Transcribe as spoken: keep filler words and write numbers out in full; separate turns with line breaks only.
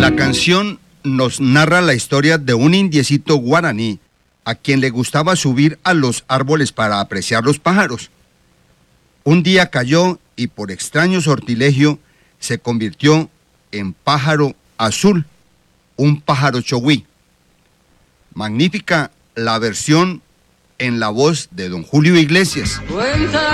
La canción nos narra la historia de un indiecito guaraní a quien le gustaba subir a los árboles para apreciar los pájaros. Un día cayó y por extraño sortilegio se convirtió en pájaro azul, un pájaro chogüí. Magnífica la versión en la voz de don Julio Iglesias.